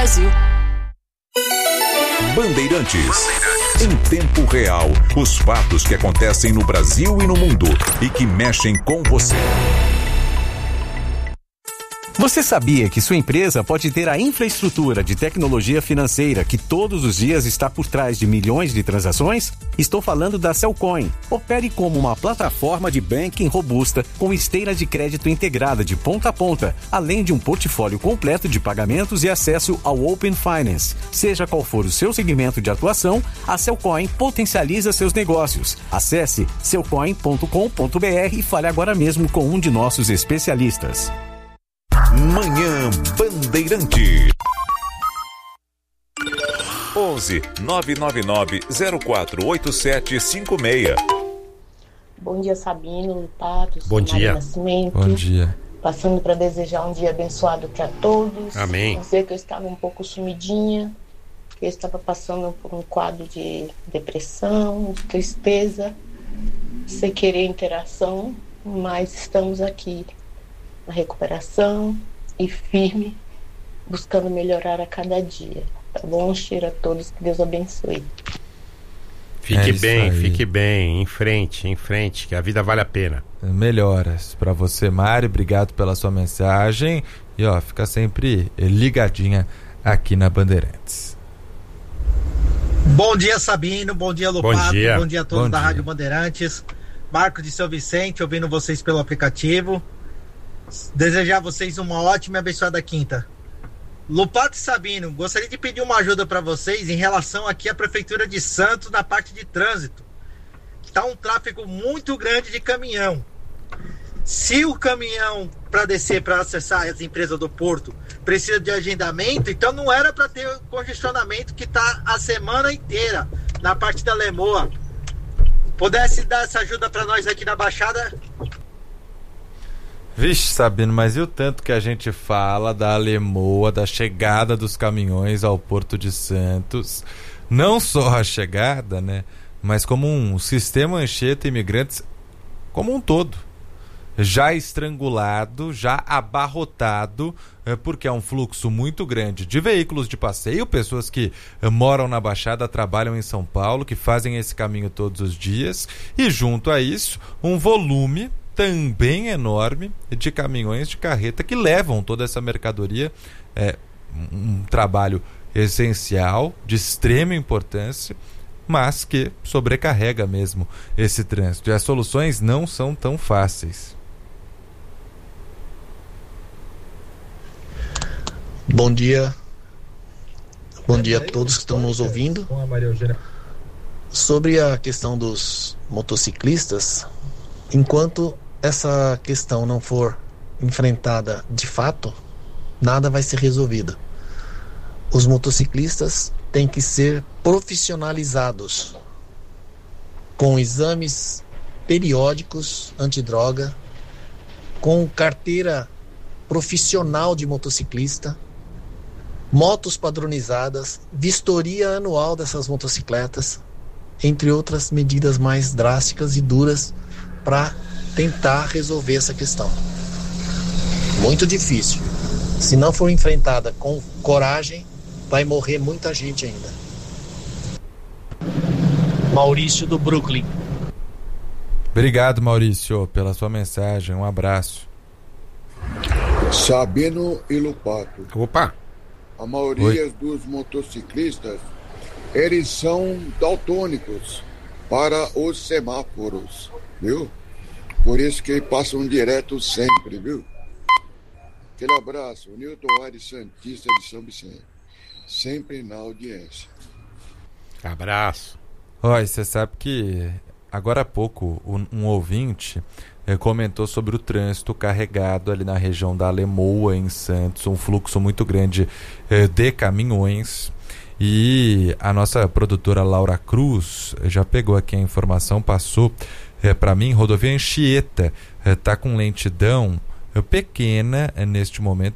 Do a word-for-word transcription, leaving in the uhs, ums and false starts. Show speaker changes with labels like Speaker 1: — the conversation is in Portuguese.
Speaker 1: Brasil.
Speaker 2: Bandeirantes. Em tempo real, os fatos que acontecem no Brasil e no mundo e que mexem com você.
Speaker 3: Você sabia que sua empresa pode ter a infraestrutura de tecnologia financeira que todos os dias está por trás de milhões de transações? Estou falando da Cellcoin. Opere como uma plataforma de banking robusta com esteira de crédito integrada de ponta a ponta, além de um portfólio completo de pagamentos e acesso ao Open Finance. Seja qual for o seu segmento de atuação, a Cellcoin potencializa seus negócios. Acesse cellcoin ponto com ponto b r e fale agora mesmo com um de nossos especialistas.
Speaker 2: Manhã Bandeirante. onze nove nove nove zero quatro oito sete cinco seis.
Speaker 4: Bom dia, Sabino, Patos.
Speaker 5: Bom dia.
Speaker 4: Nascimento.
Speaker 5: Bom dia.
Speaker 4: Passando para desejar um dia abençoado para todos.
Speaker 5: Amém.
Speaker 4: Dizer que eu estava um pouco sumidinha, que eu estava passando por um quadro de depressão, de tristeza, sem querer interação, mas estamos aqui na recuperação e firme, buscando melhorar a cada dia. Tá bom? Cheiro a todos, que Deus abençoe.
Speaker 5: Fique
Speaker 6: É
Speaker 5: bem,
Speaker 6: aí.
Speaker 5: fique bem, em frente, em frente, que a vida vale a pena.
Speaker 6: Melhoras pra você, Mari, obrigado pela sua mensagem e ó, fica sempre ligadinha aqui na Bandeirantes.
Speaker 7: Bom dia, Sabino, bom dia, Lupato,
Speaker 5: Bom dia.
Speaker 7: bom dia a todos
Speaker 6: Bom
Speaker 7: da
Speaker 6: dia.
Speaker 7: Rádio Bandeirantes. Marco de São Vicente, ouvindo vocês pelo aplicativo. Desejar a vocês uma ótima e abençoada quinta. Lupato e Sabino, gostaria de pedir uma ajuda para vocês em relação aqui à Prefeitura de Santos na parte de trânsito. Está um tráfego muito grande de caminhão. Se o caminhão para descer, para acessar as empresas do porto, precisa de agendamento, então não era para ter o congestionamento que está a semana inteira na parte da Lemoa. Pudesse dar essa ajuda para nós aqui na Baixada?
Speaker 6: Vixe, Sabino, mas e o tanto que a gente fala da Alemoa, da chegada dos caminhões ao Porto de Santos? Não só a chegada, né? Mas como um sistema Anchieta Imigrantes como um todo. Já estrangulado, já abarrotado, porque é um fluxo muito grande de veículos de passeio, pessoas que moram na Baixada, trabalham em São Paulo, que fazem esse caminho todos os dias, e junto a isso, um volume também enorme de caminhões de carreta que levam toda essa mercadoria. É um trabalho essencial, de extrema importância, mas que sobrecarrega mesmo esse trânsito. E as soluções não são tão fáceis.
Speaker 8: Bom dia. Bom dia a todos que estão nos ouvindo. Sobre a questão dos motociclistas, enquanto essa questão não for enfrentada de fato, nada vai ser resolvido. Os motociclistas têm que ser profissionalizados com exames periódicos antidroga, com carteira profissional de motociclista, motos padronizadas, vistoria anual dessas motocicletas, entre outras medidas mais drásticas e duras para tentar resolver essa questão. Muito difícil. Se não for enfrentada com coragem, vai morrer muita gente ainda. Maurício do Brooklyn.
Speaker 6: Obrigado, Maurício, pela sua mensagem. Um abraço.
Speaker 9: Sabino e Lupato.
Speaker 5: Opa!
Speaker 9: A maioria Oi. dos motociclistas, eles são daltônicos para os semáforos, viu? Por isso que passam direto sempre, viu? Aquele abraço, Nilton Aires Santista de São Vicente. Sempre na audiência.
Speaker 5: Abraço.
Speaker 6: Olha, você sabe que agora há pouco um, um ouvinte eh, comentou sobre o trânsito carregado ali na região da Alemoa, em Santos, um fluxo muito grande eh, de caminhões. E a nossa produtora Laura Cruz já pegou aqui a informação, passou eh, para mim. Rodovia Anchieta está eh, com lentidão eh, pequena eh, neste momento,